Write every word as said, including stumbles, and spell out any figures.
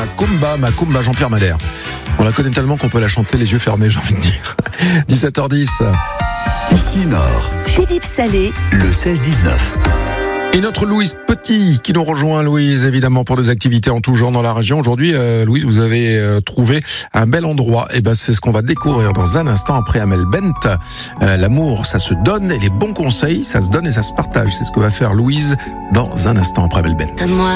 Macumba, Macumba, Jean-Pierre Madère. On la connaît tellement qu'on peut la chanter les yeux fermés, j'ai envie de dire. dix-sept heures dix. Ici Nord. Philippe Salé. Le seize dix-neuf. Et notre Louise Petit qui nous rejoint, Louise, évidemment, pour des activités en tout genre dans la région. Aujourd'hui, euh, Louise, vous avez euh, trouvé un bel endroit. Et ben, c'est ce qu'on va découvrir dans un instant après Amel Bent. Euh, l'amour, ça se donne et les bons conseils, ça se donne et ça se partage. C'est ce que va faire Louise dans un instant après Amel Bent. Donne-moi